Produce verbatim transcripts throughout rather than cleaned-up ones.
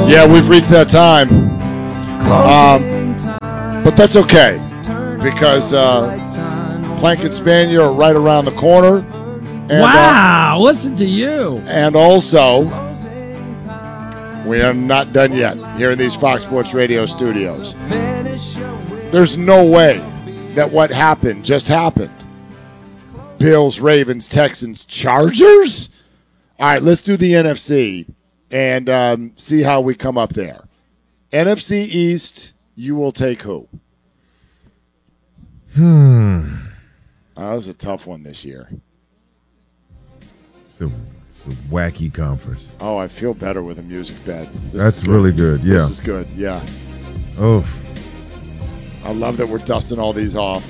Yeah, we've reached that time. Um, but that's okay, because uh, Plank and Spanier are right around the corner. And, wow, uh, listen to you. And also, we are not done yet here in these Fox Sports Radio studios. There's no way that what happened just happened. Bills, Ravens, Texans, Chargers? All right, let's do the N F C and um, see how we come up there. N F C East, you will take who? Hmm. Oh, that was a tough one this year. It's a, it's a wacky conference. Oh, I feel better with a music bed. This That's good. really good, yeah. This is good, yeah. Oof. I love that we're dusting all these off.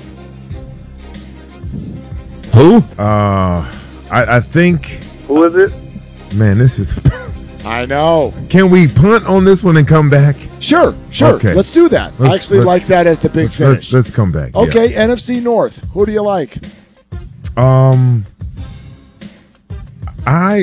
Who? Uh, I, I think. Who is it? Man, this is. I know. Can we punt on this one and come back? Sure, sure. Okay. Let's do that. Let's, I actually like that as the big let's, finish. Let's, let's come back. Okay, yeah. N F C North. Who do you like? Um, I.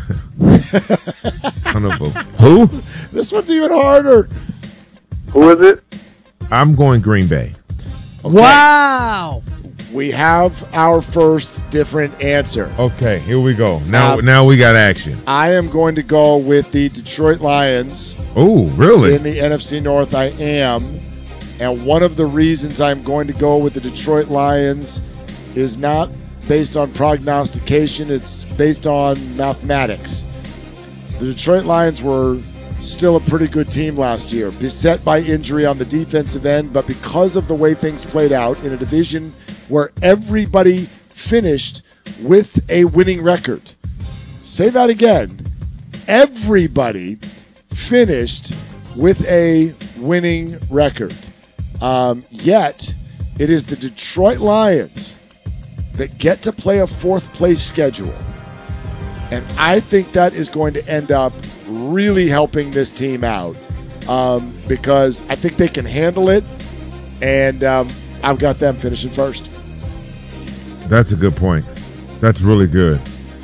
Son of a. Who? This one's even harder. Who is it? I'm going Green Bay. Okay. Wow. We have our first different answer. Okay, here we go. Now, Uh, now we got action. I am going to go with the Detroit Lions. Oh, really? In the N F C North, I am. And one of the reasons I'm going to go with the Detroit Lions is not based on prognostication. It's based on mathematics. The Detroit Lions were still a pretty good team last year, beset by injury on the defensive end, but because of the way things played out in a division where everybody finished with a winning record. Say that again. Everybody finished with a winning record. Um, yet, it is the Detroit Lions that get to play a fourth place schedule. And I think that is going to end up really helping this team out um, because I think they can handle it. And um, I've got them finishing first. That's a good point. That's really good.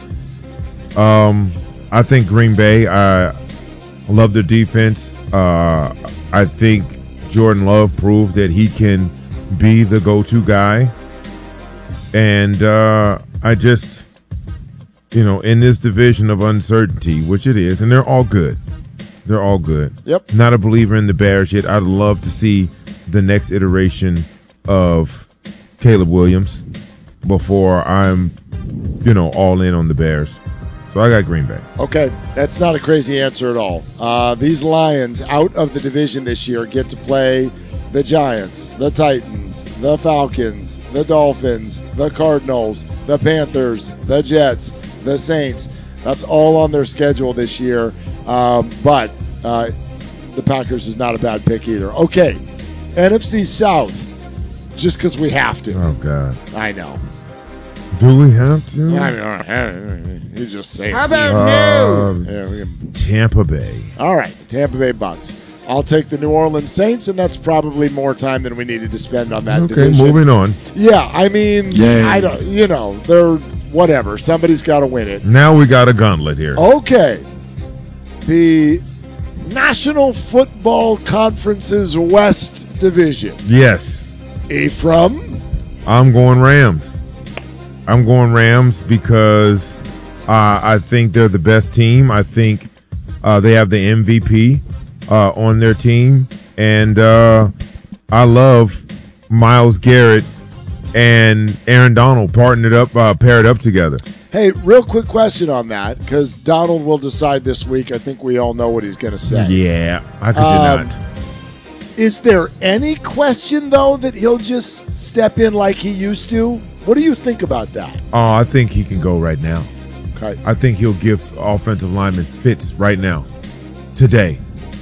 Um, I think Green Bay, I love their defense. Uh, I think Jordan Love proved that he can be the go-to guy. And uh, I just, you know, in this division of uncertainty, which it is, and they're all good. They're all good. Yep. Not a believer in the Bears yet. I'd love to see the next iteration of Caleb Williams before I'm, you know, all in on the Bears. So I got Green Bay. Okay, that's not a crazy answer at all. Uh, these Lions out of the division this year get to play the Giants, the Titans, the Falcons, the Dolphins, the Cardinals, the Panthers, the Jets, the Saints. That's all on their schedule this year. Um, but uh, the Packers is not a bad pick either. Okay, N F C South, just because we have to. Oh, God. I know. Do we have to? I mean, you just say it. How about Uh, no? Yeah, we can- Tampa Bay. All right, Tampa Bay Bucks. I'll take the New Orleans Saints, and that's probably more time than we needed to spend on that Okay, division. moving on. Yeah, I mean, Yay. I don't. You know, they're whatever. Somebody's got to win it. Now we got a gauntlet here. Okay, the National Football Conference's West Division. Yes. Ephraim. I'm going Rams. I'm going Rams because uh, I think they're the best team. I think uh, they have the M V P uh, on their team. And uh, I love Myles Garrett and Aaron Donald partnered up, uh, paired up together. Hey, real quick question on that, because Donald will decide this week. I think we all know what he's going to say. Yeah, I could Um, not. Is there any question, though, that he'll just step in like he used to? What do you think about that? Oh, I think he can go right now. Okay. I think he'll give offensive linemen fits right now, today.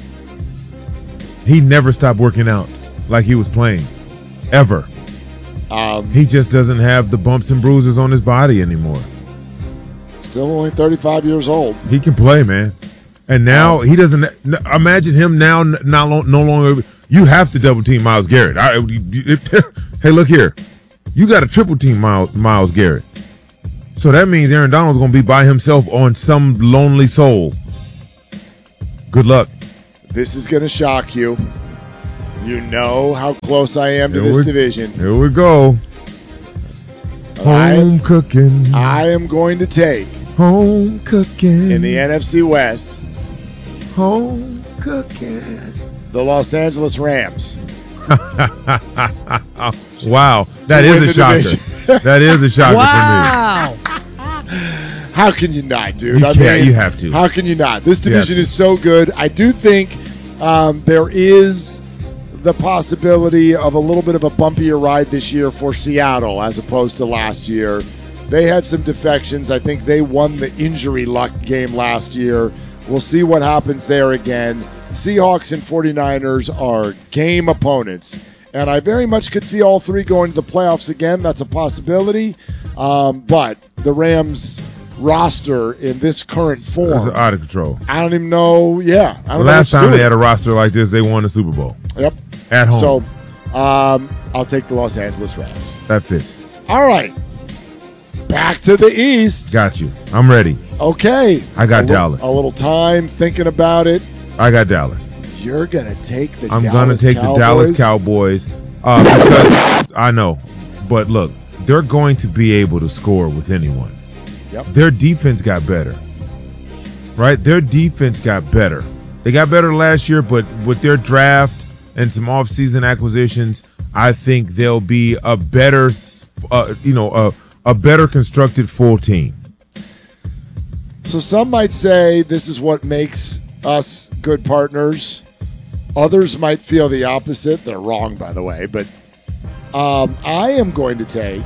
He never stopped working out like he was playing, ever. Um, He just doesn't have the bumps and bruises on his body anymore. still only thirty-five years old. He can play, man. And now he doesn't. n- Imagine him now, n- not lo- no longer. You have to double team Myles Garrett. I, hey, look here. You got to triple team Myles, Myles Garrett. So that means Aaron Donald's going to be by himself on some lonely soul. Good luck. This is going to shock you. You know how close I am to Here this we- division. Here we go. I, Home cooking. I am going to take Home cooking. in the N F C West Home cooking. the Los Angeles Rams. Wow, that To is win a the shocker. division. That is a shocker Wow. How can you not, dude? for me. You I can't. mean, You have to. How can you not? This You have division to. is so good. I do think um, there is the possibility of a little bit of a bumpier ride this year for Seattle as opposed to last year. They had some defections. I think they won the injury luck game last year. We'll see what happens there again. Seahawks and 49ers are game opponents. And I very much could see all three going to the playoffs again. That's a possibility. Um, but the Rams roster in this current It's form, out of control. I don't even know. Yeah. I The don't last know what to time do they had with a roster like this, they won the Super Bowl it. Yep. at home. So um, I'll take the Los Angeles Rams. that fits. All right. Back to the East. Got you. I'm ready. Okay. I got a li- Dallas. A little time thinking about it. I got Dallas. You're going to take the I'm Dallas gonna take Cowboys? the Dallas Cowboys uh, because I know, but look, they're going to be able to score with anyone. Yep. Their defense got better, right? Their defense got better. They got better last year, but with their draft and some offseason acquisitions, I think they'll be a better, uh, you know, a, a better constructed full team. So some might say this is what makes us good partners. Others might feel the opposite. They're wrong, by the way. But um, I am going to take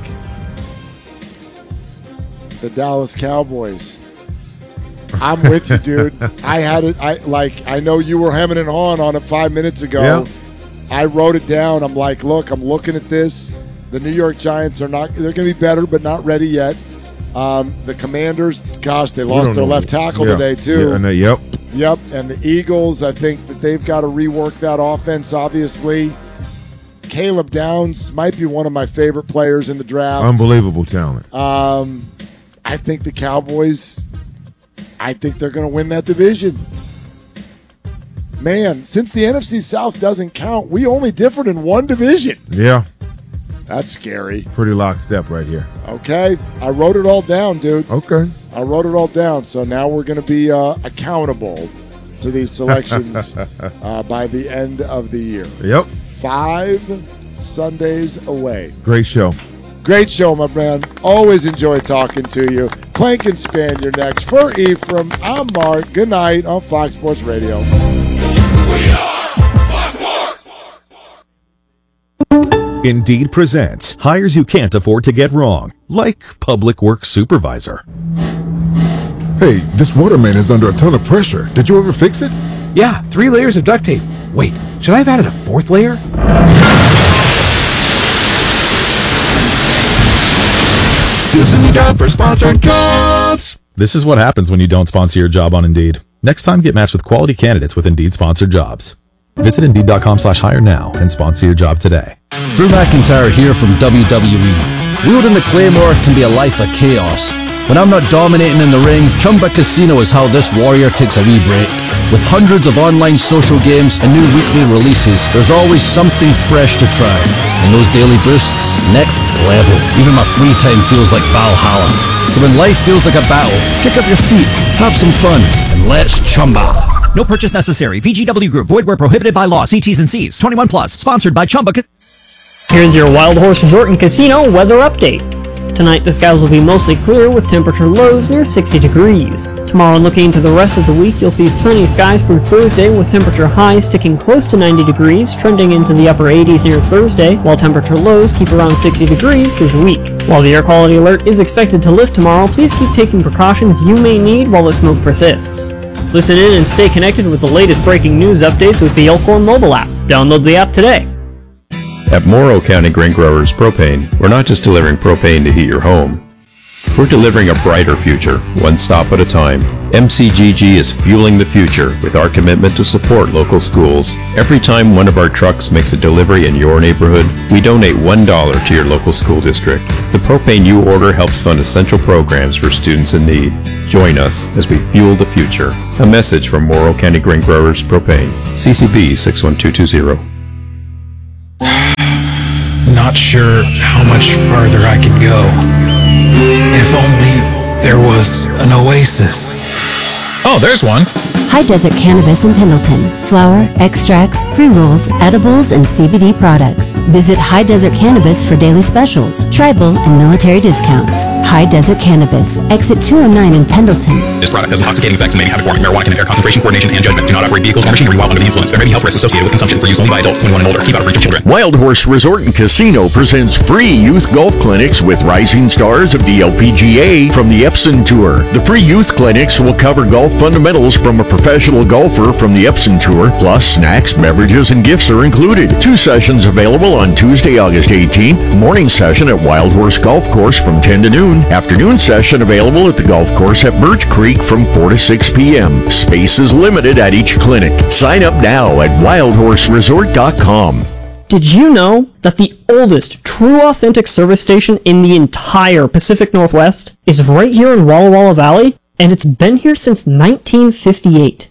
the Dallas Cowboys. I'm with you, dude. I had it. I like. I know you were hemming and hawing on it five minutes ago. Yeah. I wrote it down. I'm like, look, I'm looking at this. The New York Giants are not. They're going to be better, but not ready yet. Um, the Commanders, gosh, they We lost don't their know. left tackle Yeah. today too. Yeah, and, uh, yep. Yep, and the Eagles, I think that they've got to rework that offense, obviously. Caleb Downs might be one of my favorite players in the draft. Unbelievable talent. Um, I think the Cowboys, I think they're going to win that division. Man, since the N F C South doesn't count, we only differed in one division. Yeah, That's scary. pretty lockstep right here. Okay, I wrote it all down, dude. Okay. I wrote it all down, so now we're going to be uh, accountable to these selections uh, by the end of the year. Yep. Five Sundays away. Great show. Great show, my man. Always enjoy talking to you. Clank and Span, you're next. For Ephraim, I'm Mark. Good night on Fox Sports Radio. Indeed presents hires you can't afford to get wrong, like public works supervisor. Hey, this waterman is under a ton of pressure. Did you ever fix it? Yeah, three layers of duct tape. Wait, should I have added a fourth layer? This is a job for sponsored jobs. This is what happens when you don't sponsor your job on Indeed. Next time, get matched with quality candidates with Indeed sponsored jobs. Visit Indeed.com slash hire now and sponsor your job today. Drew McIntyre here from W W E. Wielding the Claymore can be a life of chaos. When I'm not dominating in the ring, Chumba Casino is how this warrior takes a wee break. With hundreds of online social games and new weekly releases, there's always something fresh to try. And those daily boosts, next level. Even my free time feels like Valhalla. So when life feels like a battle, kick up your feet, have some fun, and let's chumba. No purchase necessary. V G W Group. Void where prohibited by law. See T's and C's. twenty-one plus. Sponsored by Chumba. Here's your Wild Horse Resort and Casino weather update. Tonight, the skies will be mostly clear with temperature lows near sixty degrees. Tomorrow, looking into the rest of the week, you'll see sunny skies through Thursday with temperature highs sticking close to ninety degrees, trending into the upper eighties near Thursday, while temperature lows keep around sixty degrees through the week. While the air quality alert is expected to lift tomorrow, please keep taking precautions you may need while the smoke persists. Listen in and stay connected with the latest breaking news updates with the Elkhorn mobile app. Download the app today. At Morrow County Grain Growers Propane, we're not just delivering propane to heat your home. We're delivering a brighter future, one stop at a time. M C G G is fueling the future with our commitment to support local schools. Every time one of our trucks makes a delivery in your neighborhood, we donate one dollar to your local school district. The propane you order helps fund essential programs for students in need. Join us as we fuel the future. A message from Morrow County Grain Growers Propane. C C B six one two two zero. Not sure how much farther I can go. If only there was an oasis. Oh, there's one. High Desert Cannabis in Pendleton. Flower, extracts, pre-rolls, edibles, and C B D products. Visit High Desert Cannabis for daily specials, tribal, and military discounts. High Desert Cannabis, exit two oh nine in Pendleton. This product has intoxicating effects and may be habit-forming. Marijuana can impair concentration, coordination, and judgment. Do not operate vehicles or machinery while under the influence. There may be health risks associated with consumption for use only by adults twenty-one and older. Keep out of reach of children. Wild Horse Resort and Casino presents free youth golf clinics with rising stars of the L P G A from the Epson Tour. The free youth clinics will cover golf fundamentals from a professional golfer from the Epson Tour, plus snacks, beverages, and gifts are included. Two sessions available on Tuesday, August eighteenth. Morning session at Wild Horse Golf Course from ten to noon. Afternoon session available at the golf course at Birch Creek from four to six p.m. Space is limited at each clinic. Sign up now at wild horse resort dot com. Did you know that the oldest true authentic service station in the entire Pacific Northwest is right here in Walla Walla Valley? And it's been here since nineteen fifty-eight.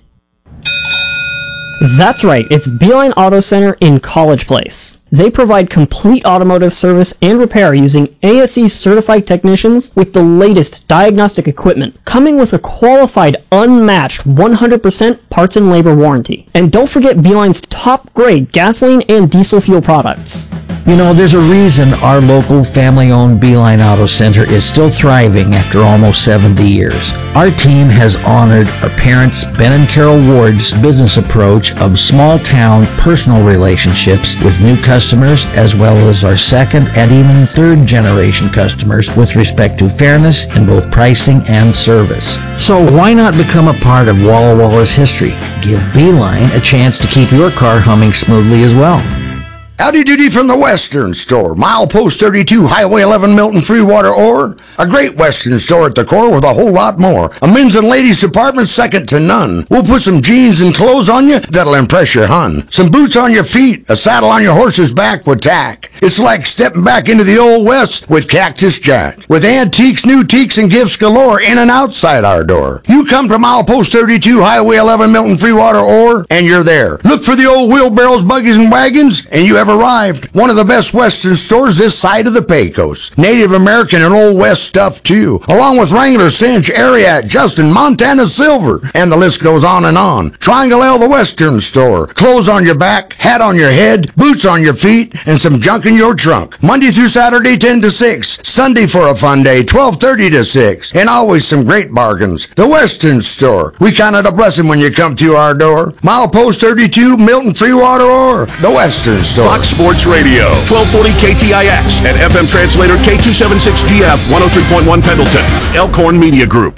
That's right, it's Beeline Auto Center in College Place. They provide complete automotive service and repair using A S E certified technicians with the latest diagnostic equipment, coming with a qualified, unmatched one hundred percent parts and labor warranty. And don't forget Beeline's top-grade gasoline and diesel fuel products. You know, there's a reason our local family-owned Beeline Auto Center is still thriving after almost seventy years. Our team has honored our parents, Ben and Carol Ward's business approach of small-town personal relationships with new customers, as well as our second and even third-generation customers with respect to fairness in both pricing and service. So why not become a part of Walla Walla's history? Give Beeline a chance to keep your car humming smoothly as well. Howdy doody from the Western Store. Milepost thirty-two, Highway eleven, Milton, Freewater, or a great Western store at the core with a whole lot more. A men's and ladies department second to none. We'll put some jeans and clothes on you that'll impress your hun. Some boots on your feet, a saddle on your horse's back with tack. It's like stepping back into the old West with Cactus Jack. With antiques, new teaks, and gifts galore in and outside our door. You come to Milepost thirty-two, Highway eleven, Milton, Freewater, or, and you're there. Look for the old wheelbarrows, buggies, and wagons, and you have arrived. One of the best Western stores this side of the Pecos. Native American and Old West stuff too, along with Wrangler, Cinch, Ariat, Justin, Montana Silver, and the list goes on and on. Triangle L, the Western Store. Clothes on your back, hat on your head, boots on your feet, and some junk in your trunk. Monday through Saturday, ten to six. Sunday for a fun day, twelve thirty to six. And always some great bargains. The Western Store. We count it a blessing when you come to our door. Milepost thirty-two, Milton, Freewater, or the Western Store. Fox Sports Radio, twelve forty K T I X, and F M translator K two seventy-six G F, one oh three point one Pendleton. Elkhorn Media Group.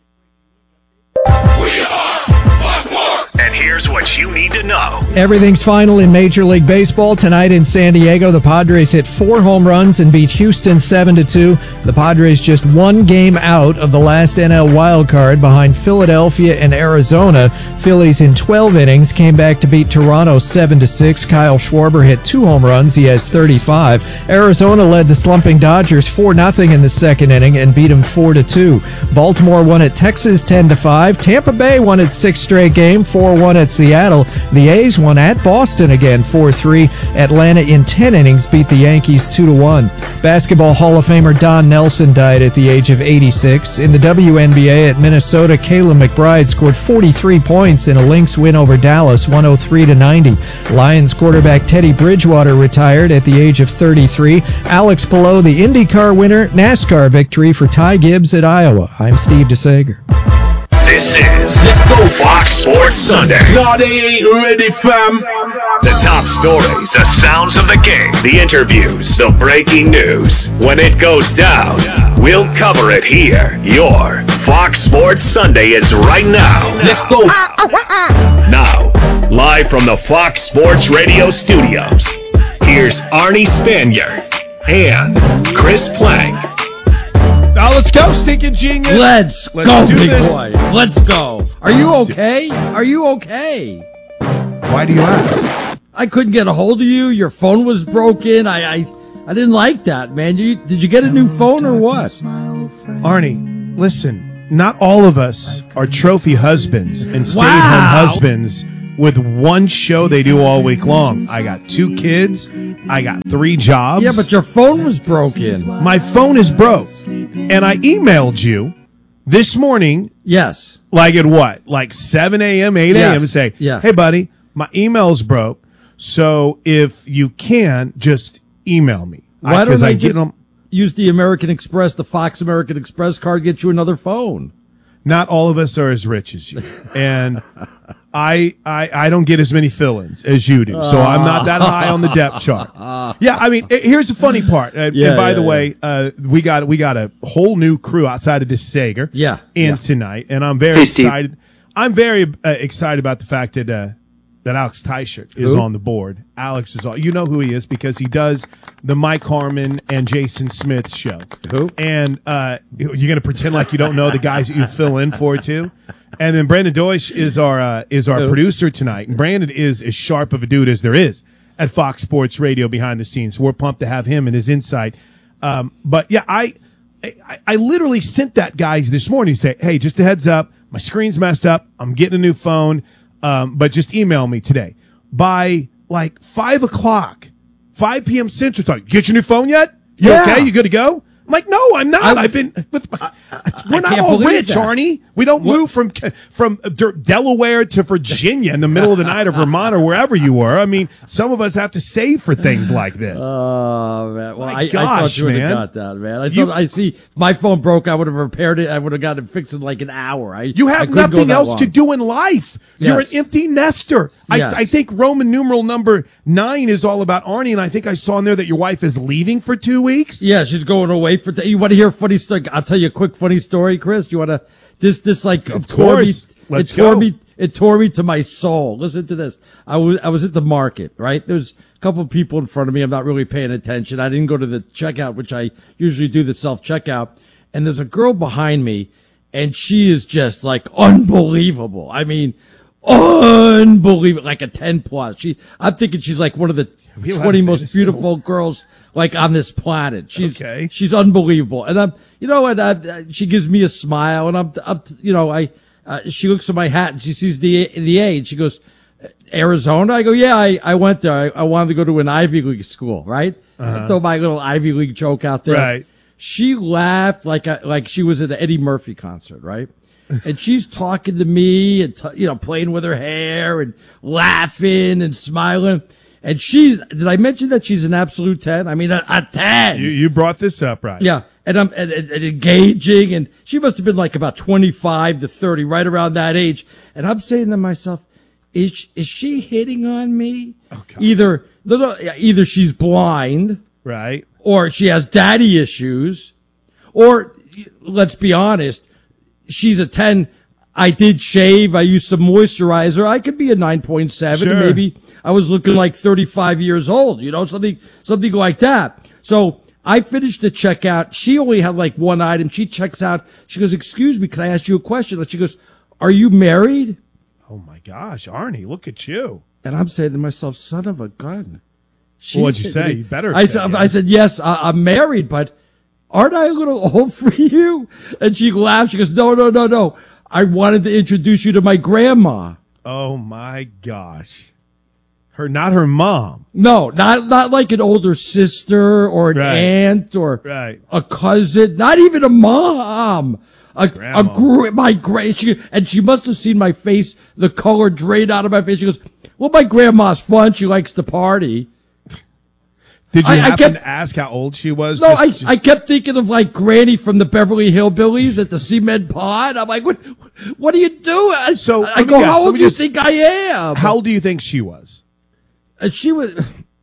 And here's what you need to know. Everything's final in Major League Baseball. Tonight in San Diego, the Padres hit four home runs and beat Houston seven to two. The Padres just one game out of the last N L wild card behind Philadelphia and Arizona. Phillies in twelve innings came back to beat Toronto seven to six. Kyle Schwarber hit two home runs. He has thirty-five. Arizona led the slumping Dodgers four nothing in the second inning and beat them four to two. Baltimore won at Texas ten to five. Tampa Bay won its sixth straight game, four one at Seattle. The A's won at Boston again, four three. Atlanta in ten innings beat the Yankees two to one. Basketball Hall of Famer Don Nelson died at the age of eighty-six. In the W N B A at Minnesota, Kayla McBride scored forty-three points in a Lynx win over Dallas, one oh three to ninety. Lions quarterback Teddy Bridgewater retired at the age of thirty-three. Alex Palou, the IndyCar winner, NASCAR victory for Ty Gibbs at Iowa. I'm Steve DeSager. This is Let's Go Fox Sports Sunday. No, they ain't ready, fam. The top stories, the sounds of the game, the interviews, the breaking news. When it goes down, we'll cover it here. Your Fox Sports Sunday is right now. Let's go. Now, live from the Fox Sports Radio studios, here's Arnie Spanier and Chris Plank. Now let's go, stinking genius. Let's, Let's go, do big this. boy. Let's go. Are you okay? Are you okay? Why do you ask? I couldn't get a hold of you. Your phone was broken. I, I, I didn't like that, man. You, did you get a new phone or what? Arnie, listen. Not all of us are trophy husbands and stay-at-home Wow. husbands with one show they do all week long. I got two kids. I got three jobs. Yeah, but your phone was broken. My phone is broke. And I emailed you this morning. Yes. Like at what? Like seven a.m., eight a.m. Yes. and say, Yeah. hey, buddy, my email's broke. So if you can, just email me. Why don't 'cause I get just them- use the American Express, the Fox American Express card, get you another phone? Not all of us are as rich as you. And I, I I don't get as many fill-ins as you do. So I'm not that high on the depth chart. Yeah, I mean, eh, here's the funny part. Uh, Yeah, and by yeah, the yeah. way, uh, we got we got a whole new crew outside of this Sager. Yeah, in yeah. tonight, and I'm very Hey, Steve. excited. I'm very uh, excited about the fact that uh, that Alex Teichert is Who? on the board. Alex is on. You know who he is because he does the Mike Harmon and Jason Smith show. Who? And uh, you're going to pretend like you don't know the guys that you fill in for too. And then Brandon Deutsch is our uh, is our Who? producer tonight. And Brandon is as sharp of a dude as there is at Fox Sports Radio behind the scenes. So we're pumped to have him and his insight. Um, but yeah, I, I I literally sent that guys this morning say, hey, just a heads up, my screen's messed up. I'm getting a new phone, um, but just email me today by like five o'clock, five p.m. Central Time. Get your new phone yet? You Yeah. okay? You good to go? I'm like, no, I'm not. I- I've been with my, we're not can't all believe rich, that. Arnie. We don't move from from D- Delaware to Virginia in the middle of the night or Vermont or wherever you were. I mean, some of us have to save for things like this. Oh man! Well, My I, I thought gosh, you would have man. got that, man. I You- thought I see if my phone broke. I would have repaired it. I would have got it fixed in like an hour. I You I have couldn't go nothing that else long. to do in life. You're an Yes. empty nester. Yes. I, I think Roman numeral number nine is all about Arnie, and I think I saw in there that your wife is leaving for two weeks. Yeah, she's going away for. Th- you want to hear a funny story? I'll tell you a quick funny story, Chris. You want to? This this like Of tore me. course. Let's it tore go. me. It tore me to my soul. Listen to this. I was I was at the market, right? There's a couple of people in front of me. I'm not really paying attention. I didn't go to the checkout, which I usually do, the self checkout. And there's a girl behind me, and she is just like unbelievable. I mean, unbelievable, like a ten plus. She, I'm thinking she's like one of the we allowed to twenty say most this? beautiful girls like on this planet. She's Okay. she's unbelievable, and I'm, you know, and I, she gives me a smile, and I'm, I'm you know, I, uh, she looks at my hat and she sees the the A, and she goes, Arizona. I go, yeah, I, I went there. I, I wanted to go to an Ivy League school, right? Uh-huh. I throw my little Ivy League joke out there. Right. She laughed like a, like she was at an Eddie Murphy concert, right? And she's talking to me and, t- you know, playing with her hair and laughing and smiling. And she's, did I mention that she's an absolute ten? I mean, a, a ten. You, you brought this up, right? Yeah. And I'm and, and, and engaging. And she must have been like about twenty-five to thirty, right around that age. And I'm saying to myself, is, is she hitting on me? Oh, God. Either, no, no, either she's blind, Right. or she has daddy issues, or let's be honest, she's a ten. I did shave. I used some moisturizer. I could be a nine point seven. Sure. Maybe I was looking like thirty-five years old, you know, something, something like that. So I finished the checkout. She only had like one item. She checks out. She goes, excuse me, can I ask you a question? And she goes, are you married? Oh my gosh, Arnie, look at you. And I'm saying to myself, son of a gun. She Well, what'd you said to say? me- You better I say said, yes. I said, yes, I, I'm married, but aren't I a little old for you? And she laughed. She goes, no, no, no, no. I wanted to introduce you to my grandma. Oh my gosh. Her, not her mom. No, not, not like an older sister or an Right. aunt or Right. a cousin, not even a mom. A, a Grandma. gr- my gra- she, and she must have seen my face, the color drained out of my face. She goes, well, my grandma's fun. She likes to party. Did you I- I happen kept- to ask how old she was? No, Just- I, just- I kept thinking of like Granny from the Beverly Hillbillies at the cement pod. I'm like, what, what are you doing? So, I let me go, guess, how let old me do you just- think I am? How old do you think she was? And she was,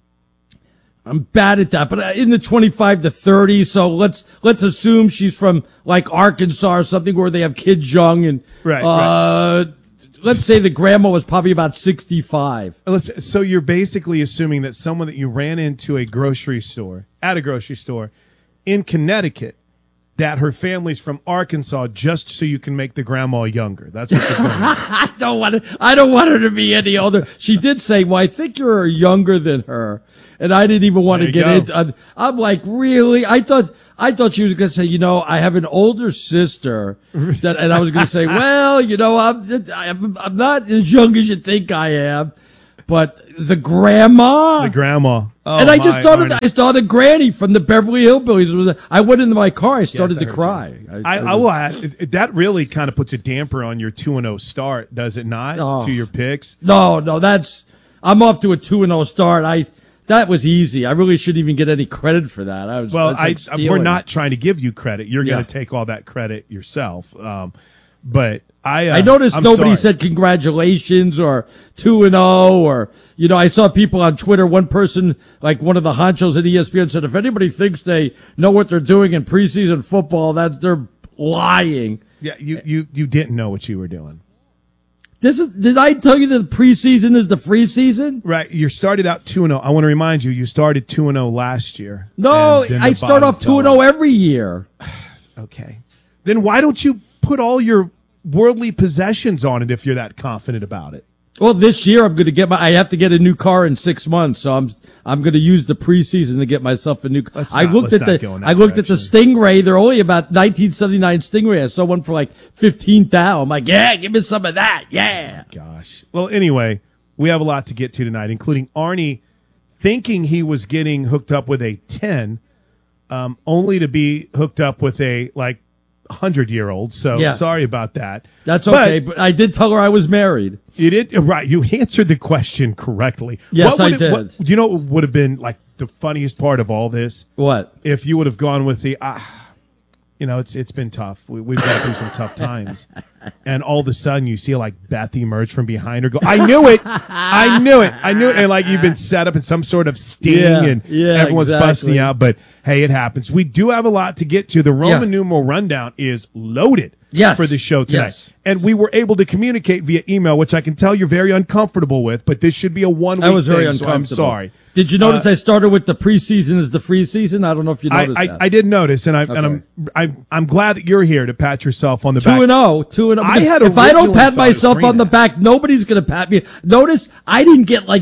I'm bad at that, but uh, in the twenty-five to thirty. So let's, let's assume she's from like Arkansas or something where they have kids young and, Right, uh, let's say the grandma was probably about sixty-five. Let's, so you're basically assuming that someone that you ran into a grocery store, at a grocery store in Connecticut, that her family's from Arkansas just so you can make the grandma younger. That's what you're going I don't want to, I don't want her to be any older. She did say, well, I think you're younger than her. And I didn't even want There to you get go. into, I'm like, really? I thought, I thought she was going to say, you know, I have an older sister that, and I was going to say, well, you know, I'm, I'm, I'm not as young as you think I am, but the grandma. The grandma. Oh, and I just my, thought of, Arnie. I thought of Granny from the Beverly Hillbillies. It was, I went into my car. I started Yes, I to heard cry. I, I will add, it- it- that really kind of puts a damper on your two and oh start, does it not, Oh. to your picks? No, no, that's, I'm off to a two and oh start. I, that was easy. I really shouldn't even get any credit for that. I was, Well, that's I, like we're stealing. not trying to give you credit. You're Yeah. going to take all that credit yourself. Um, but I, uh, I noticed I'm nobody sorry. said congratulations or two and oh or, you know, I saw people on Twitter, one person, like one of the honchos at E S P N said, if anybody thinks they know what they're doing in preseason football, that they're lying. Yeah, you, you, you didn't know what you were doing. This is, did I tell you that the preseason is the free season? Right. You started out two and oh. I want to remind you, you started two and oh last year. No, and then I the start bottom off two fell and oh every year. Okay. Then why don't you put all your worldly possessions on it if you're that confident about it? Well, this year I'm going to get my, I have to get a new car in six months. So I'm, I'm going to use the preseason to get myself a new car. Let's I not- looked let's at not the, go in that I looked at the Stingray. They're only about nineteen seventy-nine Stingray. I saw one for like fifteen thousand. I'm like, yeah, give me some of that. Yeah. Gosh. Well, anyway, we have a lot to get to tonight, including Arnie thinking he was getting hooked up with a ten, um, only to be hooked up with a like hundred year old. So Yeah. sorry about that. That's okay. But, I did tell her I was married. You did right. You answered the question correctly. Yes, What would I it- did. what- you know what would have been like the funniest part of all this? What? If you would have gone with the, ah, you know, it's it's been tough. We, we've gone through some tough times, and all of a sudden you see like Beth emerge from behind her. Go, I knew it. I knew it. I knew it. And like you've been set up in some sort of sting, Yeah, and yeah, everyone's exactly. busting you out. But hey, it happens. We do have a lot to get to. The Roman Yeah. numeral rundown is loaded. Yes. For the show tonight. Yes. And we were able to communicate via email, which I can tell you're very uncomfortable with, but this should be a one week I was very thing, so I'm uncomfortable. sorry. Did you notice Uh, I started with the preseason as the free season? I don't know if you I, noticed I, that. I did notice, and, I, Okay. and I'm, I'm I'm glad that you're here to pat yourself on the Two back. and oh, two and oh. I had if I don't originally pat thought it was myself three on the and a back, nobody's gonna pat me. Notice I didn't get like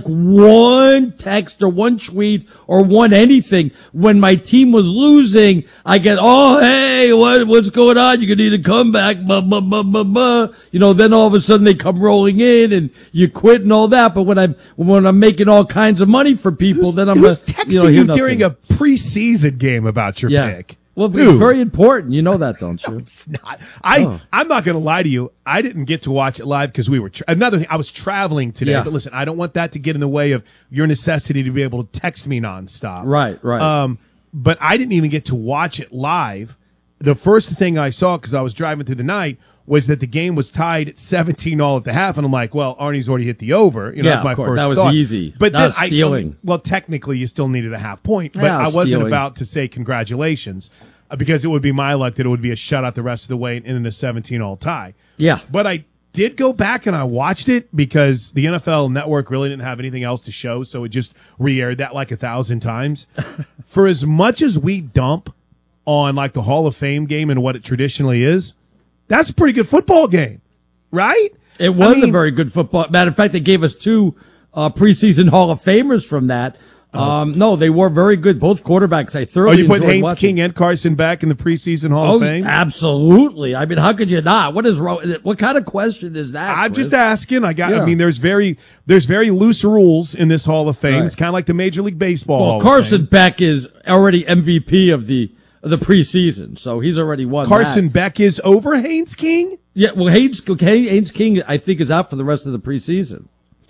one text or one tweet or one anything when my team was losing. I get, oh hey, what what's going on? You're gonna need a comeback, buh, buh, buh, buh, buh. You know. Then all of a sudden they come rolling in and you quit and all that. But when I'm when I'm making all kinds of money for people, then I'm Who's gonna, texting you, know, you, hear nothing. during a preseason game about your Yeah. pick? Well, Who? it's very important. You know that, don't you? It's not. I Oh. I'm not going to lie to you. I didn't get to watch it live because we were tra- another thing. I was traveling today, Yeah. but listen, I don't want that to get in the way of your necessity to be able to text me nonstop. Right, right. Um, but I didn't even get to watch it live. The first thing I saw because I was driving through the night was that the game was tied at seventeen all at the half, and I'm like, well, Arnie's already hit the over. You know, Yeah, that's my of course. first That was thought. easy. But That then was I- stealing. well, technically, you still needed a half point, but Yeah, I wasn't stealing. about to say congratulations uh, because it would be my luck that it would be a shutout the rest of the way and in a seventeen all tie. Yeah. But I did go back and I watched it because the N F L Network really didn't have anything else to show, so it just re-aired that like a thousand times. For as much as we dump on like the Hall of Fame game and what it traditionally is, that's a pretty good football game, right? It was I mean- a very good football. Matter of fact, they gave us two uh, preseason Hall of Famers from that. Um, no, they were very good. Both quarterbacks. I Oh, thoroughly you put enjoyed Haynes watching. King and Carson back in the preseason Hall Oh, of Fame? absolutely. I mean, how could you not? What is wrong? What kind of question is that? I'm Chris? just asking. I got. Yeah. I mean, there's very there's very loose rules in this Hall of Fame. Right. It's kind of like the Major League Baseball. Well, Hall of Carson Fame. Beck is already M V P of the of the preseason, so he's already won. Carson that. Beck is over Haynes King. Yeah, well, Haynes, Haynes King, I think, is out for the rest of the preseason.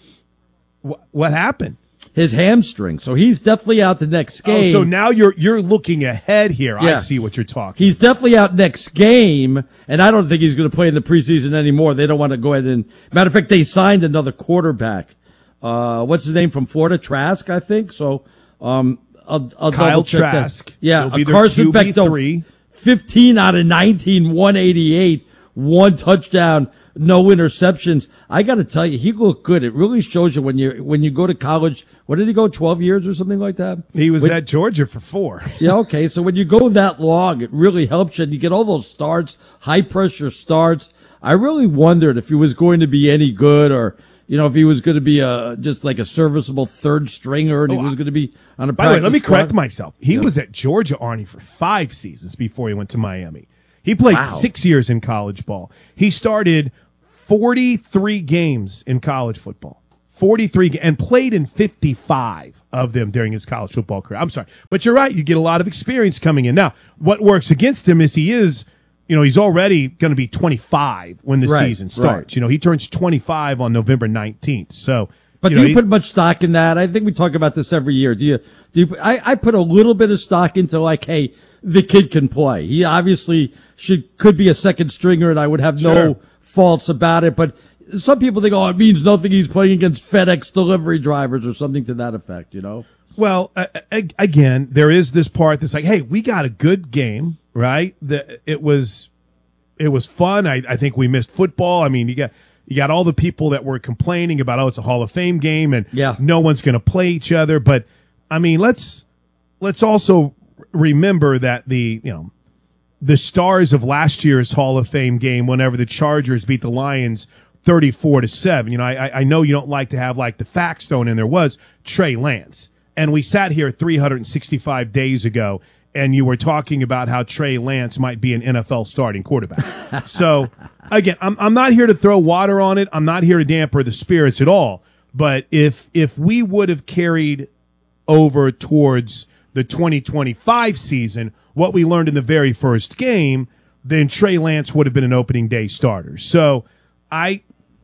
What, what happened? His hamstring, so he's definitely out the next game. Oh, so now you're you're looking ahead here. I Yeah. see what you're talking. He's definitely out next game, and I don't think he's going to play in the preseason anymore. They don't want to go ahead and. Matter of fact, they signed another quarterback. Uh, what's his name from Florida? Trask, I think. So, um, I'll, I'll Kyle double check that. Trask. Yeah, He'll be a their Carson Q B Beck, though, three. fifteen out of nineteen, one eighty-eight, one touchdown. no interceptions. I got to tell you, he looked good. It really shows you when you when you go to college. What did he go, twelve years or something like that? He was when, at Georgia for four. Yeah, okay. So when you go that long, it really helps you. And you get all those starts, high pressure starts. I really wondered if he was going to be any good, or you know, if he was going to be a just like a serviceable third stringer, and oh, he was going to be on a. By the way, let me squad. correct myself. He yeah. was at Georgia, Arnie, for five seasons before he went to Miami. He played wow. six years in college ball. He started forty-three games in college football, forty-three, and played in fifty-five of them during his college football career. I'm sorry, but you're right. You get a lot of experience coming in. Now, what works against him is he is, you know, he's already going to be twenty-five when the right, season starts. Right. You know, he turns twenty-five on November nineteenth. So, but you do know, you he, put much stock in that? I think we talk about this every year. Do you? Do you? I, I put a little bit of stock into like, hey, the kid can play. He obviously should could be a second stringer, and I would have no sure. faults about it. But some people think, oh, it means nothing. He's playing against FedEx delivery drivers or something to that effect, you know? Well, uh, again, there is this part that's like, hey, we got a good game, right? The, it was it was fun. I, I think we missed football. I mean, you got you got all the people that were complaining about, oh, it's a Hall of Fame game, and yeah. no one's going to play each other. But, I mean, let's let's also remember that the, you know, the stars of last year's Hall of Fame game, whenever the Chargers beat the Lions thirty-four to seven, you know, I, I know you don't like to have like the facts thrown in. There was Trey Lance. And we sat here three hundred sixty-five days ago, and you were talking about how Trey Lance might be an N F L starting quarterback. So, again, I'm, I'm not here to throw water on it. I'm not here to damper the spirits at all. But if if we would have carried over towards the twenty twenty-five season what we learned in the very first game, then Trey Lance would have been an opening day starter. So I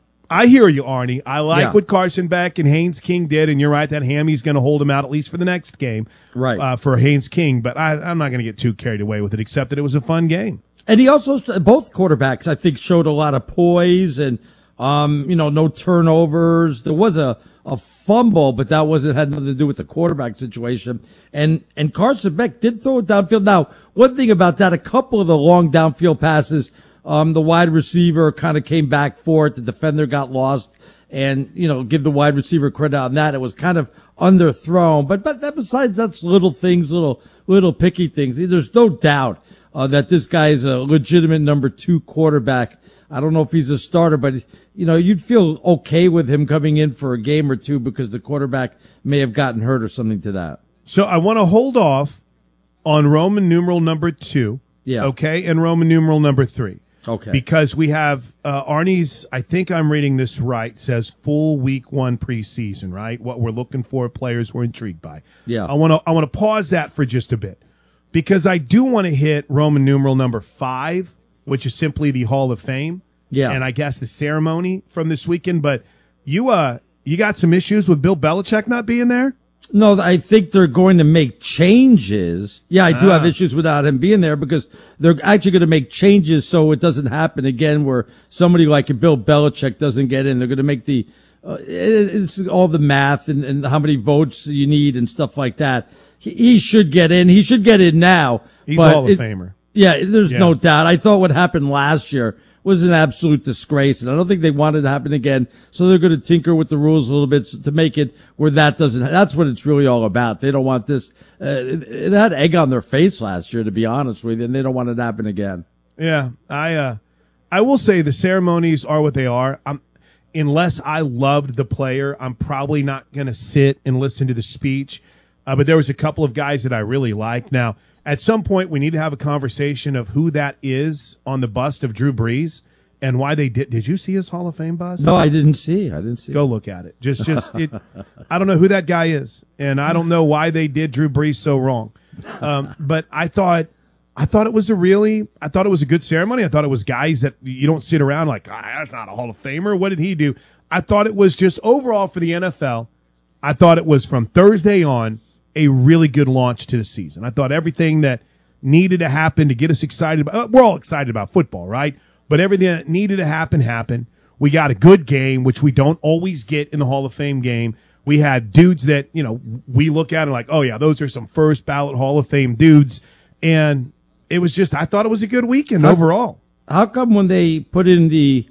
I hear you, Arnie. I like yeah. what Carson Beck and Haynes King did, and you're right, that Hammy's going to hold him out at least for the next game right. uh, for Haynes King. But I, I'm not going to get too carried away with it, except that it was a fun game. And he also, both quarterbacks, I think, showed a lot of poise and, um, you know, no turnovers. There was a, a fumble, but that wasn't had nothing to do with the quarterback situation. And and Carson Beck did throw it downfield. Now, one thing about that, a couple of the long downfield passes, um, the wide receiver kind of came back for it. The defender got lost, and you know, give the wide receiver credit on that. It was kind of underthrown, but but that besides that's little things, little little picky things. There's no doubt uh, that this guy is a legitimate number two quarterback. I don't know if he's a starter, but, you know, you'd feel okay with him coming in for a game or two because the quarterback may have gotten hurt or something to that. So I want to hold off on Roman numeral number two, yeah, okay, and Roman numeral number three. Okay. Because we have uh, Arnie's, I think I'm reading this right, says full week one preseason, right? What we're looking for, players we're intrigued by. Yeah. I want to I want to pause that for just a bit because I do want to hit Roman numeral number five, which is simply the Hall of Fame. Yeah. And I guess the ceremony from this weekend. But you uh you got some issues with Bill Belichick not being there? No, I think they're going to make changes. Yeah, I do Ah. have issues without him being there because they're actually going to make changes so it doesn't happen again where somebody like Bill Belichick doesn't get in. They're going to make the, uh, it, it's all the math and, and how many votes you need and stuff like that. He, he should get in. He should get in now. He's but Hall of it- Famer. Yeah, there's Yeah. no doubt. I thought what happened last year was an absolute disgrace, and I don't think they want it to happen again. So they're going to tinker with the rules a little bit to make it where that doesn't. That's what it's really all about. They don't want this. Uh, it, it had egg on their face last year, to be honest with you, and they don't want it to happen again. Yeah, I uh, I will say the ceremonies are what they are. I'm, unless I loved the player, I'm probably not going to sit and listen to the speech. Uh, but there was a couple of guys that I really liked. Now, at some point, we need to have a conversation of who that is on the bust of Drew Brees and why they did. Did you see his Hall of Fame bust? No, I didn't see. I didn't see. Go look at it. Just, just, it, I don't know who that guy is, and I don't know why they did Drew Brees so wrong. Um, but I thought, I thought it was a really, I thought it was a good ceremony. I thought it was guys that you don't sit around like, ah, that's not a Hall of Famer. What did he do? I thought it was just overall for the N F L. I thought it was from Thursday on a really good launch to the season. I thought everything that needed to happen to get us excited about, we're all excited about football, right? But everything that needed to happen happened. We got a good game, which we don't always get in the Hall of Fame game. We had dudes that, you know, we look at and like, oh yeah, those are some first ballot Hall of Fame dudes. And it was just, I thought it was a good weekend How- overall. How come when they put in the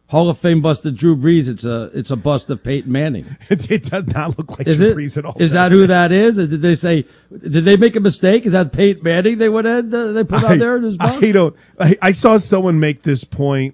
Hall of Fame bust of Drew Brees. It's a it's a bust of Peyton Manning. It, it does not look like is Drew it? Brees at all. Is that who that is? Did they say? Did they make a mistake? Is that Peyton Manning? They went ahead. Uh, they put I, out there in his bust? I don't. I, I saw someone make this point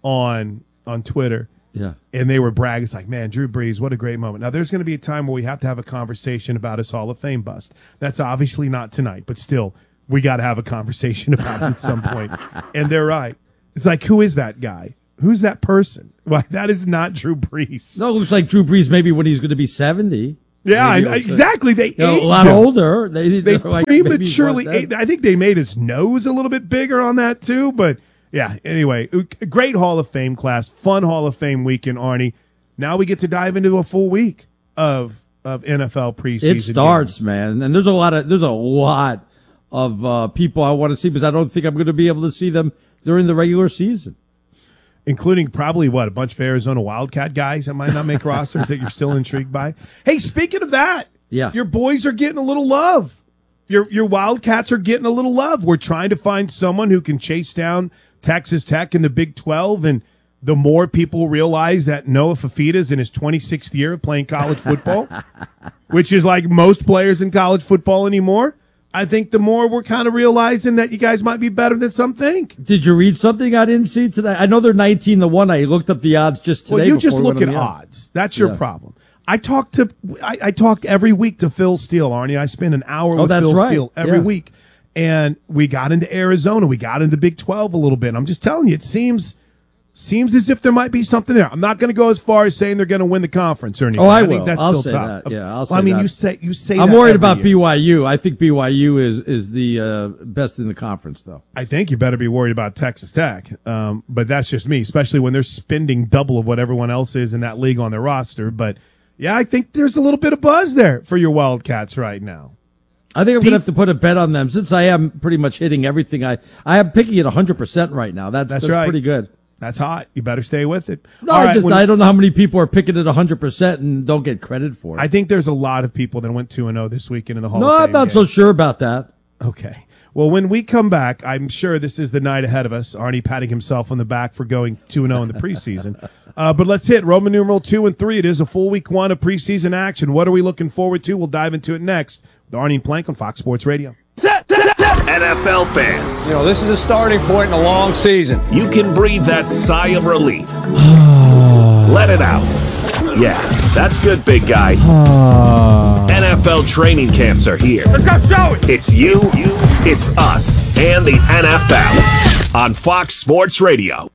on on Twitter. Yeah. And they were bragging. It's like, man, Drew Brees, what a great moment. Now, there's going to be a time where we have to have a conversation about his Hall of Fame bust. That's obviously not tonight, but still, we got to have a conversation about it at some point. And they're right. It's like, who is that guy? Who's that person? Why, that is not Drew Brees. No, it looks like Drew Brees maybe when he's going to be seventy. Yeah, I, exactly. They you know, aged a lot him. older. They, They like prematurely. Ate, I think they made his nose a little bit bigger on that too. But yeah, anyway, a great Hall of Fame class, fun Hall of Fame weekend, Arnie. Now we get to dive into a full week of of N F L preseason. It starts, games. man, and there's a lot of there's a lot of uh, people I want to see because I don't think I'm going to be able to see them during the regular season. Including probably, what, a bunch of Arizona Wildcat guys that might not make rosters that you're still intrigued by. Hey, speaking of that, yeah, your boys are getting a little love. Your your Wildcats are getting a little love. We're trying to find someone who can chase down Texas Tech in the Big twelve, and the more people realize that Noah Fafita's in his twenty-sixth year of playing college football, which is like most players in college football anymore, I think the more we're kind of realizing that you guys might be better than some think. Did you read something I didn't see today? I know they're nineteen to one. I looked up the odds just today. Well, you just before we look went at on the air. odds. That's your Yeah. problem. I talk to I, I talk every week to Phil Steele, Arnie. I spend an hour Oh, with that's Phil right. Steele every Yeah. week. And we got into Arizona. We got into Big twelve a little bit. I'm just telling you, it seems seems as if there might be something there. I'm not going to go as far as saying they're going to win the conference or anything. Oh, I, think will. that's I'll still say tough. that. Yeah, I'll Well, say I mean, that. you say you say. I'm that worried every about year. B Y U. I think B Y U is is the uh, best in the conference, though. I think you better be worried about Texas Tech. Um, but that's just me, especially when they're spending double of what everyone else is in that league on their roster. But yeah, I think there's a little bit of buzz there for your Wildcats right now. I think I'm going to have to put a bet on them since I am pretty much hitting everything. I I am picking it one hundred percent right now. That's That's that's, right. pretty good. That's hot. You better stay with it. No, All I right, just when- I don't know how many people are picking it one hundred percent and don't get credit for it. I think there's a lot of people that went two and oh this weekend in the Hall no, of Fame I'm not game. so sure about that. Okay. Well, when we come back, I'm sure this is the night ahead of us. Arnie patting himself on the back for going two and oh in the preseason. Uh, but let's hit Roman numeral two and three. It is a full week one of preseason action. What are we looking forward to? We'll dive into it next with Arnie and Plank on Fox Sports Radio. N F L fans, You know, this is a starting point in a long season. you can breathe that sigh of relief. Let it out. Yeah, that's good, big guy. N F L training camps are here. Let's go show it. It's you, it's us, and the N F L on Fox Sports Radio.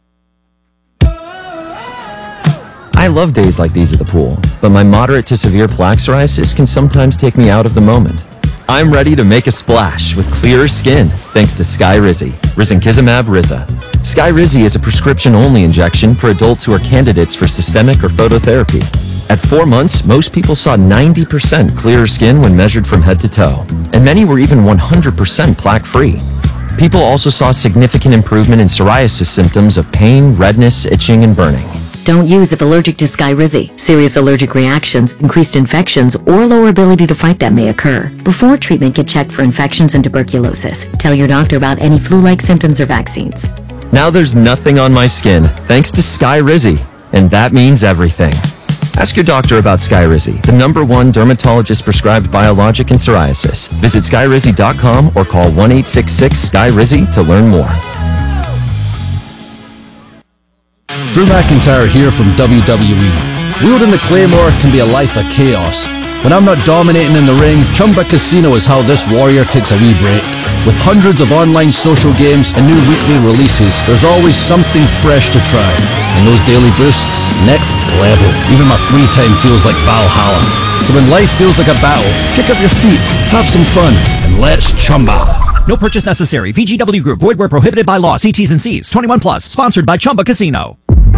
I love days like these at the pool, but my moderate to severe plaque psoriasis can sometimes take me out of the moment. I'm ready to make a splash with clearer skin thanks to Skyrizi, risankizumab Riza. Skyrizi is a prescription-only injection for adults who are candidates for systemic or phototherapy. At four months, most people saw ninety percent clearer skin when measured from head to toe, and many were even one hundred percent plaque-free. People also saw significant improvement in psoriasis symptoms of pain, redness, itching, and burning. Don't use if allergic to Skyrizi. Serious allergic reactions, increased infections, or lower ability to fight them may occur. Before treatment, get checked for infections and tuberculosis. Tell your doctor about any flu-like symptoms or vaccines. Now there's nothing on my skin thanks to Skyrizi, and that means everything. Ask your doctor about Skyrizi, the number one dermatologist prescribed biologic in psoriasis. Visit skyrizi dot com or call one eight six six Skyrizi to learn more. Drew McIntyre here from W W E. Wielding the Claymore can be a life of chaos. When I'm not dominating in the ring, Chumba Casino is how this warrior takes a wee break. With hundreds of online social games and new weekly releases, there's always something fresh to try. And those daily boosts, next level. Even my free time feels like Valhalla. So when life feels like a battle, kick up your feet, have some fun, and let's chumba. No purchase necessary. V G W Group. Void where prohibited by law. See T's and C's. twenty-one plus. Sponsored by Chumba Casino.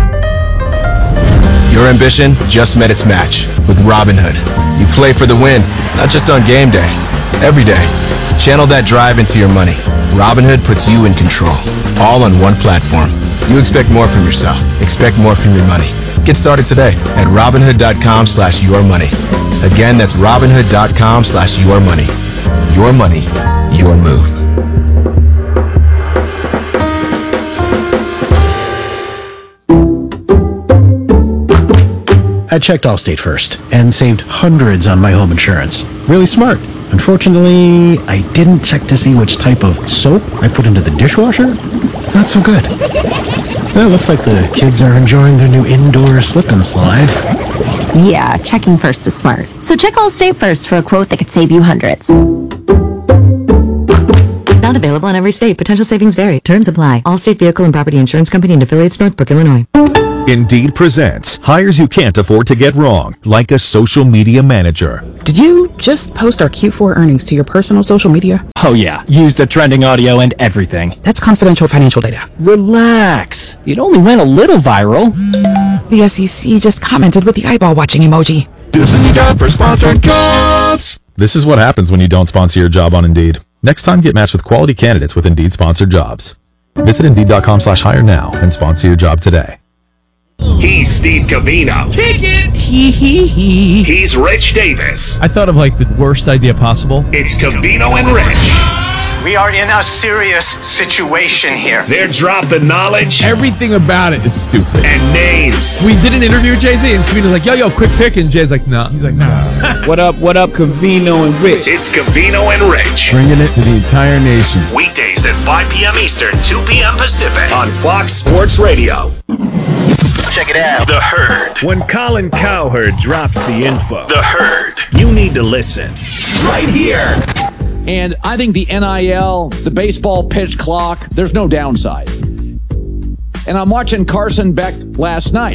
Your ambition just met its match with Robinhood. You play for the win, not just on game day, every day. Channel that drive into your money. Robinhood puts you in control, all on one platform. You expect more from yourself. Expect more from your money. Get started today at Robinhood.com slash your money. Again, that's Robinhood.com slash your money. Your money, your move. I checked Allstate first and saved hundreds on my home insurance. Really smart. Unfortunately, I didn't check to see which type of soap I put into the dishwasher. Not so good. Well, it looks like the kids are enjoying their new indoor slip and slide. Yeah, checking first is smart. So check Allstate first for a quote that could save you hundreds. Not available in every state. Potential savings vary. Terms apply. Allstate Vehicle and Property Insurance Company and affiliates, Northbrook, Illinois. Indeed presents hires you can't afford to get wrong, like a social media manager. Did you just post our Q four earnings to your personal social media? Oh yeah, used the trending audio and everything. That's confidential financial data. Relax. It only went a little viral. The S E C just commented with the eyeball watching emoji. This is your job for sponsored jobs. This is what happens when you don't sponsor your job on Indeed. Next time, get matched with quality candidates with Indeed sponsored jobs. Visit Indeed.com slash hire now and sponsor your job today. He's Steve Covino. Kick it! Hee hee hee. He's Rich Davis. I thought of like the worst idea possible. It's Covino and Rich. We are in a serious situation here. They're dropping knowledge. Everything about it is stupid. And names. We did an interview with Jay-Z and Covino's like, yo, yo, quick pick. And Jay's like, nah. He's like, nah. What up, what up, Covino and Rich? It's Covino and Rich. Bringing it to the entire nation. Weekdays at five p.m. Eastern, two p.m. Pacific on Fox Sports Radio. Check it out. The Herd. When Colin Cowherd drops the info, The Herd. You need to listen. Right here. And I think the N I L, the baseball pitch clock, there's no downside. And I'm watching Carson Beck last night.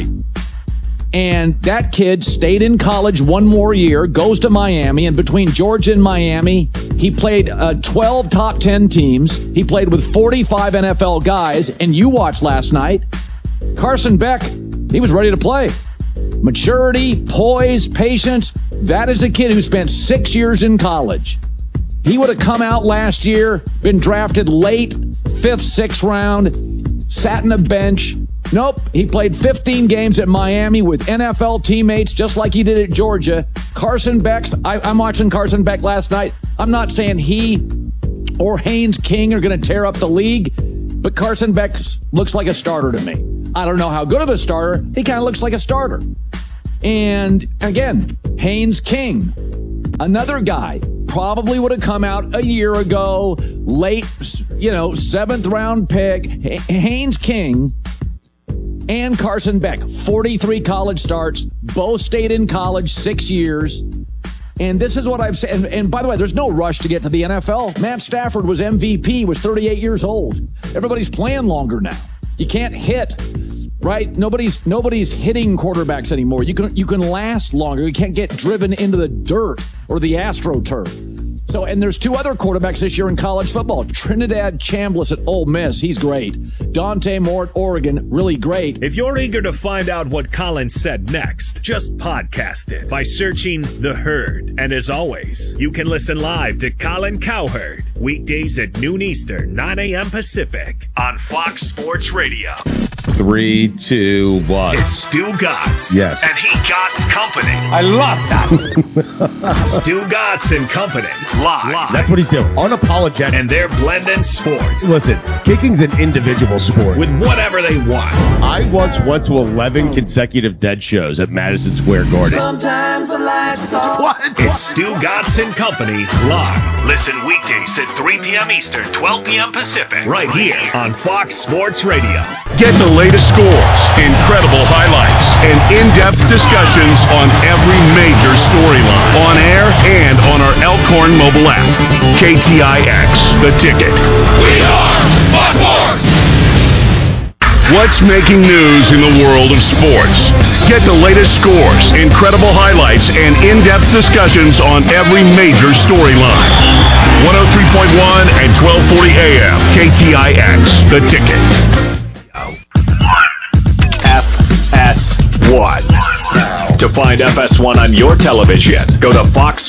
And that kid stayed in college one more year, goes to Miami, and between Georgia and Miami, he played uh, twelve top ten teams. He played with forty-five N F L guys. And you watched last night, Carson Beck, he was ready to play. Maturity, poise, patience. That is a kid who spent six years in college. He would have come out last year, been drafted late, fifth, sixth round, sat in a bench. Nope, he played fifteen games at Miami with N F L teammates just like he did at Georgia. Carson Beck's, I, I'm watching Carson Beck last night. I'm not saying he or Haynes King are going to tear up the league, but Carson Beck looks like a starter to me. I don't know how good of a starter. He kind of looks like a starter. And again, Haynes King, another guy, probably would have come out a year ago, late, you know, seventh round pick. H- Haynes King and Carson Beck, forty-three college starts, both stayed in college six years. And this is what I've said. And, and by the way, there's no rush to get to the N F L. Matt Stafford was M V P, was thirty-eight years old. Everybody's playing longer now. You can't hit, right? Nobody's nobody's hitting quarterbacks anymore. You can you can last longer. You can't get driven into the dirt or the AstroTurf. So, and there's two other quarterbacks this year in college football. Trinidad Chambliss at Ole Miss, he's great. Dante Moore at Oregon, really great. If you're eager to find out what Colin said next, just podcast it by searching The Herd. And as always, you can listen live to Colin Cowherd weekdays at noon Eastern, nine a.m. Pacific on Fox Sports Radio. Three, two, one. It's Stu Gotts. Yes. And he Gotts Company. I love that. Stu Gotts and Company. Live. Live. That's what he's doing. Unapologetic. And they're blending sports. Listen, kicking's an individual sport. With whatever they want. I once went to eleven consecutive dead shows at Madison Square Garden. Sometimes the lights off. What? It's Stu Gotts and Company live. Listen weekdays at three p.m. Eastern, twelve p.m. Pacific. Right here on Fox Sports Radio. Get the latest scores, incredible highlights, and in-depth discussions on every major storyline. On air and on our Elkhorn mobile app. K T I X, The Ticket. We are Fox Sports! What's making news in the world of sports? Get the latest scores, incredible highlights, and in-depth discussions on every major storyline. one oh three point one and twelve forty A M. K T I X, The Ticket. F S one. To find F S one on your television, go to Fox